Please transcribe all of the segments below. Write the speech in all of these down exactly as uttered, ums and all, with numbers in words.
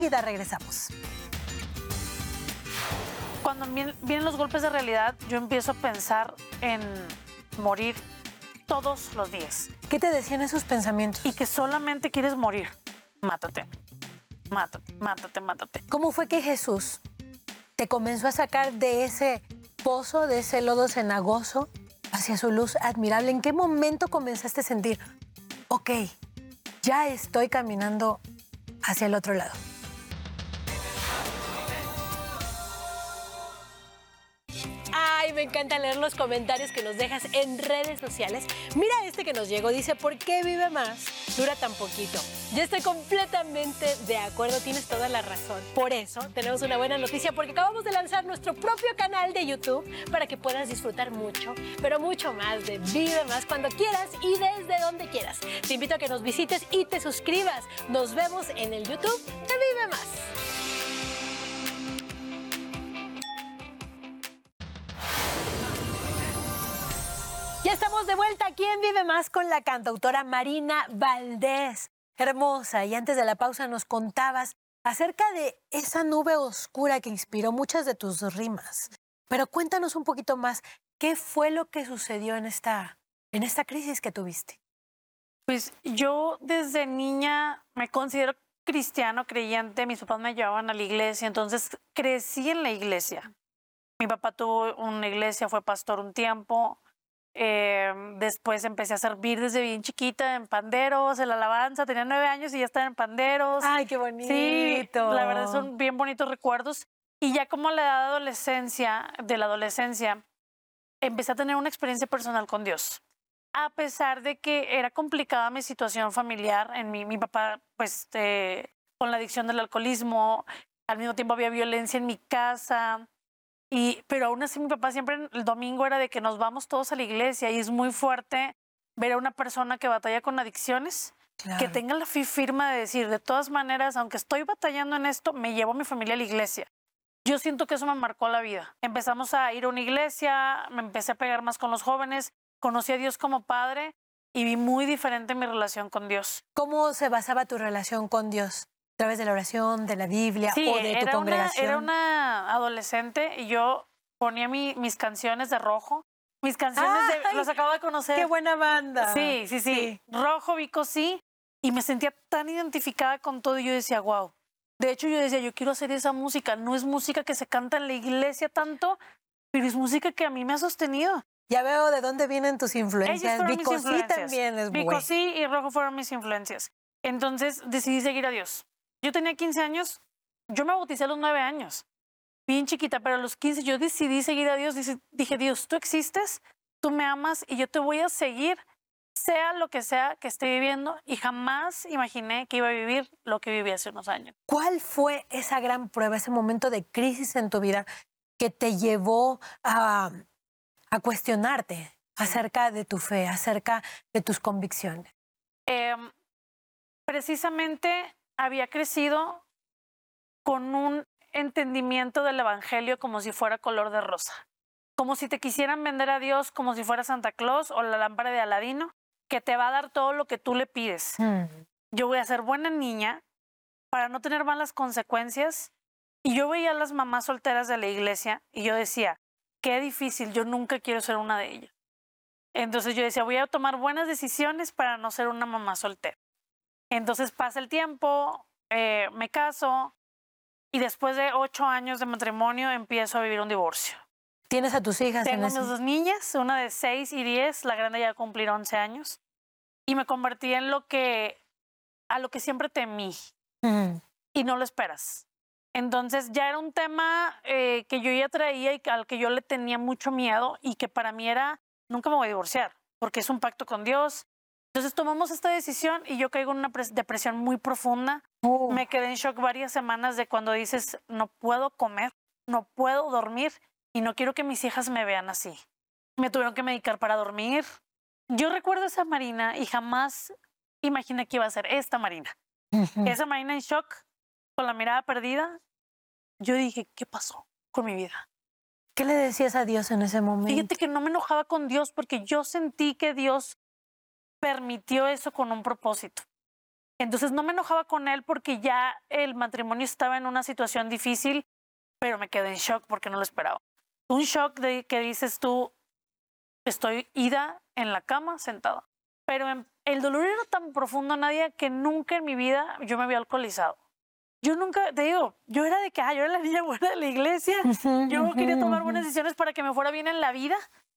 Enseguida regresamos. Cuando vienen los golpes de realidad, yo empiezo a pensar en morir todos los días. ¿Qué te decían esos pensamientos? Y que solamente quieres morir. Mátate, mátate, mátate, mátate. ¿Cómo fue que Jesús te comenzó a sacar de ese pozo, de ese lodo cenagoso, hacia su luz admirable? ¿En qué momento comenzaste a sentir, ok, ya estoy caminando hacia el otro lado? Ay, me encanta leer los comentarios que nos dejas en redes sociales. Mira este que nos llegó, dice, ¿por qué vive más? Dura tan poquito. Yo estoy completamente de acuerdo, tienes toda la razón. Por eso tenemos una buena noticia, porque acabamos de lanzar nuestro propio canal de YouTube para que puedas disfrutar mucho, pero mucho más de Vive Más cuando quieras y desde donde quieras. Te invito a que nos visites y te suscribas. Nos vemos en el YouTube de Vive Más. Ya estamos de vuelta aquí en Vive Más con la cantautora Marina Valdés. Hermosa, y antes de la pausa nos contabas acerca de esa nube oscura que inspiró muchas de tus rimas. Pero cuéntanos un poquito más, ¿qué fue lo que sucedió en esta, en esta crisis que tuviste? Pues yo desde niña me considero cristiano, creyente. Mis papás me llevaban a la iglesia, entonces crecí en la iglesia. Mi papá tuvo una iglesia, fue pastor un tiempo. Eh, después empecé a servir desde bien chiquita en panderos, en la alabanza. Tenía nueve años y ya estaba en panderos. ¡Ay, qué bonito! Sí, la verdad son bien bonitos recuerdos. Y ya como a la edad de adolescencia, de la adolescencia, empecé a tener una experiencia personal con Dios. A pesar de que era complicada mi situación familiar, en mi, mi papá, pues, eh, con la adicción del alcoholismo, al mismo tiempo había violencia en mi casa. Y, pero aún así mi papá siempre el domingo era de que nos vamos todos a la iglesia, y es muy fuerte ver a una persona que batalla con adicciones, claro, que tenga la fe firme de decir, de todas maneras, aunque estoy batallando en esto, me llevo a mi familia a la iglesia. Yo siento que eso me marcó la vida. Empezamos a ir a una iglesia, me empecé a pegar más con los jóvenes, conocí a Dios como padre y vi muy diferente mi relación con Dios. ¿Cómo se basaba tu relación con Dios? ¿A través de la oración, de la Biblia, sí, o de tu era congregación? Una, era una adolescente y yo ponía mi, mis canciones de Rojo. Mis canciones ¡Ay! de... Los acabo de conocer. ¡Qué buena banda! Sí, sí, sí. sí. Rojo, Vico, sí. Y me sentía tan identificada con todo y yo decía, wow. De hecho, yo decía, yo quiero hacer esa música. No es música que se canta en la iglesia tanto, pero es música que a mí me ha sostenido. Ya veo de dónde vienen tus influencias. Vico sí también es bueno. Vico sí y Rojo fueron mis influencias. Entonces decidí seguir a Dios. Yo tenía quince años, yo me bauticé a los nueve años, bien chiquita, pero a los quince yo decidí seguir a Dios. Dije, Dios, tú existes, tú me amas y yo te voy a seguir, sea lo que sea que esté viviendo, y jamás imaginé que iba a vivir lo que viví hace unos años. ¿Cuál fue esa gran prueba, ese momento de crisis en tu vida que te llevó a, a cuestionarte acerca de tu fe, acerca de tus convicciones? Eh, precisamente había crecido con un entendimiento del evangelio como si fuera color de rosa, como si te quisieran vender a Dios como si fuera Santa Claus o la lámpara de Aladino, que te va a dar todo lo que tú le pides. Mm. Yo voy a ser buena niña para no tener malas consecuencias. Y yo veía a las mamás solteras de la iglesia y yo decía, qué difícil, yo nunca quiero ser una de ellas. Entonces yo decía, voy a tomar buenas decisiones para no ser una mamá soltera. Entonces pasa el tiempo, eh, me caso y después de ocho años de matrimonio empiezo a vivir un divorcio. ¿Tienes a tus hijas? Tengo en mis ese... dos niñas, una de seis y diez, la grande ya va a cumplir once años. Y me convertí en lo que, a lo que siempre temí. Uh-huh. Y no lo esperas. Entonces ya era un tema eh, que yo ya traía y al que yo le tenía mucho miedo y que para mí era, nunca me voy a divorciar, porque es un pacto con Dios. Entonces tomamos esta decisión y yo caigo en una depresión muy profunda. Uh. Me quedé en shock varias semanas de cuando dices, no puedo comer, no puedo dormir y no quiero que mis hijas me vean así. Me tuvieron que medicar para dormir. Yo recuerdo esa Marina y jamás imaginé que iba a ser esta Marina. Uh-huh. Esa Marina en shock, con la mirada perdida. Yo dije, ¿qué pasó con mi vida? ¿Qué le decías a Dios en ese momento? Fíjate que no me enojaba con Dios porque yo sentí que Dios permitió eso con un propósito. Entonces no me enojaba con él porque ya el matrimonio estaba en una situación difícil, pero me quedé en shock porque no lo esperaba. Un shock de que dices tú, estoy ida en la cama sentada. Pero en, el dolor era tan profundo, Nadia, que nunca en mi vida yo me había alcoholizado. Yo nunca, te digo, yo era de que, ah, yo era la niña buena de la iglesia. Uh-huh, yo uh-huh, quería tomar uh-huh. buenas decisiones para que me fuera bien en la vida.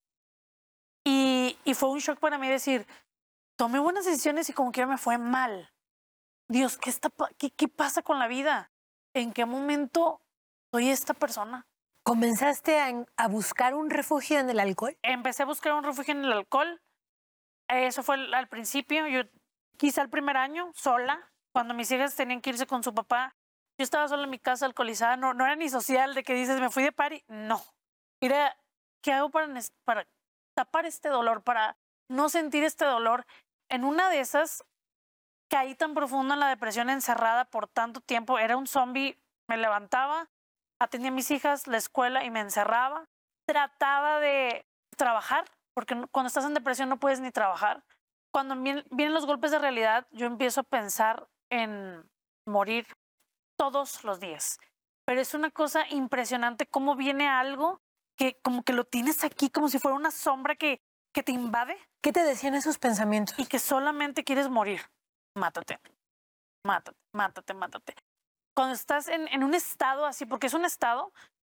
Y, y fue un shock para mí decir, tomé buenas decisiones y como quiera me fue mal. Dios, ¿qué, está, qué, ¿qué pasa con la vida? ¿En qué momento soy esta persona? ¿Comenzaste a, a buscar un refugio en el alcohol? Empecé a buscar un refugio en el alcohol. Eso fue al, al principio. Yo quizá el primer año, sola. Cuando mis hijas tenían que irse con su papá, yo estaba sola en mi casa alcoholizada. No, no era ni social de que dices, me fui de party. No. Era, ¿qué hago para, para tapar este dolor? Para no sentir este dolor. En una de esas, caí tan profundo en la depresión, encerrada por tanto tiempo. Era un zombie. Me levantaba, atendía a mis hijas, la escuela y me encerraba. Trataba de trabajar, porque cuando estás en depresión no puedes ni trabajar. Cuando vienen los golpes de realidad, yo empiezo a pensar en morir todos los días. Pero es una cosa impresionante cómo viene algo que como que lo tienes aquí, como si fuera una sombra que, que te invade. ¿Qué te decían esos pensamientos? Y que solamente quieres morir. Mátate, mátate, mátate, mátate. Cuando estás en, en un estado así, porque es un estado,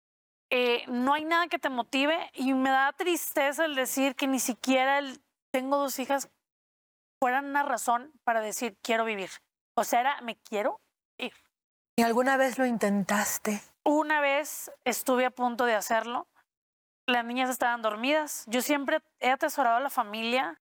eh, no hay nada que te motive y me da tristeza el decir que ni siquiera el, tengo dos hijas fueran una razón para decir quiero vivir. O sea, era me quiero ir. ¿Y alguna vez lo intentaste? Una vez estuve a punto de hacerlo. Las niñas estaban dormidas. Yo siempre he atesorado a la familia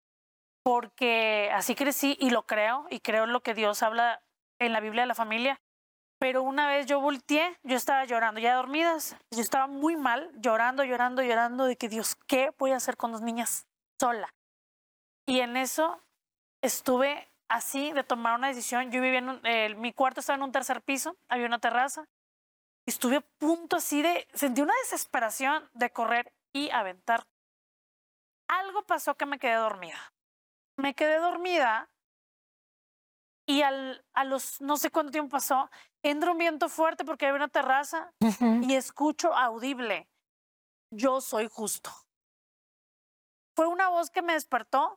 porque así crecí y lo creo. Y creo en lo que Dios habla en la Biblia de la familia. Pero una vez yo volteé, yo estaba llorando, ya dormidas. Yo estaba muy mal, llorando, llorando, llorando de que Dios, ¿qué voy a hacer con dos niñas sola? Y en eso estuve así de tomar una decisión. Yo vivía en un, eh, mi cuarto estaba en un tercer piso, había una terraza. Estuve a punto así de, sentí una desesperación de correr y aventar. Algo pasó que me quedé dormida. Me quedé dormida y al, a los, no sé cuánto tiempo pasó, entra un viento fuerte porque había una terraza uh-huh. y escucho audible, yo soy justo. Fue una voz que me despertó.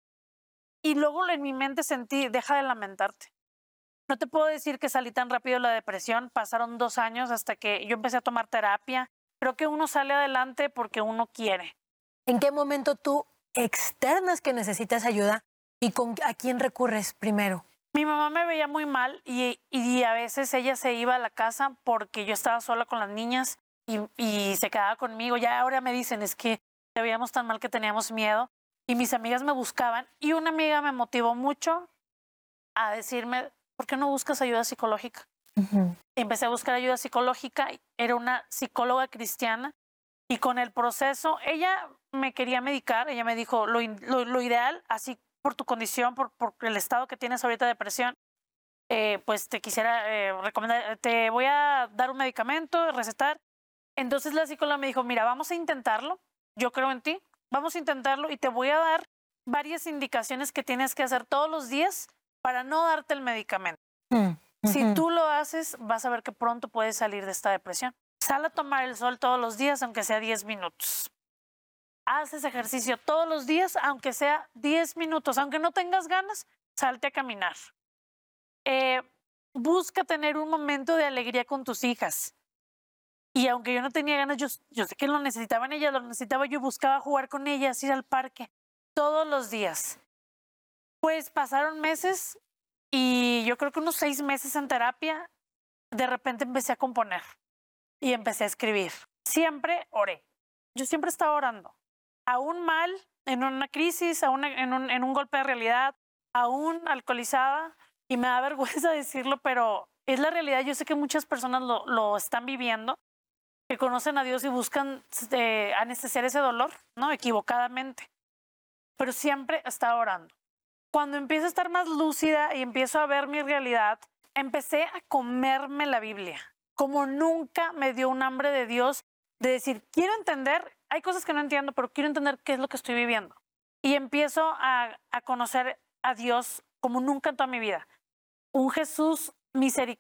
Y luego en mi mente sentí, deja de lamentarte. No te puedo decir que salí tan rápido de la depresión. Pasaron dos años hasta que yo empecé a tomar terapia. Creo que uno sale adelante porque uno quiere. ¿En qué momento tú externas que necesitas ayuda y con a quién recurres primero? Mi mamá me veía muy mal y, y a veces ella se iba a la casa porque yo estaba sola con las niñas y, y se quedaba conmigo. Ya ahora me dicen, es que te veíamos tan mal que teníamos miedo. Y mis amigas me buscaban y una amiga me motivó mucho a decirme, ¿por qué no buscas ayuda psicológica? Uh-huh. Empecé a buscar ayuda psicológica, era una psicóloga cristiana y con el proceso, ella me quería medicar, ella me dijo, lo, lo, lo ideal, así por tu condición, por, por el estado que tienes ahorita de depresión, eh, pues te quisiera eh, recomendar, te voy a dar un medicamento, recetar. Entonces la psicóloga me dijo, mira, vamos a intentarlo, yo creo en ti. Vamos a intentarlo y te voy a dar varias indicaciones que tienes que hacer todos los días para no darte el medicamento. Mm, uh-huh. Si tú lo haces, vas a ver que pronto puedes salir de esta depresión. Sal a tomar el sol todos los días, aunque sea diez minutos. Haces ejercicio todos los días, aunque sea diez minutos. Aunque no tengas ganas, salte a caminar. Eh, busca tener un momento de alegría con tus hijas. Y aunque yo no tenía ganas, yo, yo sé que lo necesitaban ellas, lo necesitaba yo, buscaba jugar con ellas, ir al parque, todos los días. Pues pasaron meses y yo creo que unos seis meses en terapia, de repente empecé a componer y empecé a escribir. Siempre oré. Yo siempre estaba orando. Aún mal, en una crisis, aún en un, en un golpe de realidad, aún alcoholizada, y me da vergüenza decirlo, pero es la realidad. Yo sé que muchas personas lo, lo están viviendo, que conocen a Dios y buscan eh, anestesiar ese dolor, ¿no? Equivocadamente. Pero siempre estaba orando. Cuando empiezo a estar más lúcida y empiezo a ver mi realidad, empecé a comerme la Biblia. Como nunca me dio un hambre de Dios de decir, quiero entender, hay cosas que no entiendo, pero quiero entender qué es lo que estoy viviendo. Y empiezo a, a conocer a Dios como nunca en toda mi vida. un Jesús misericordioso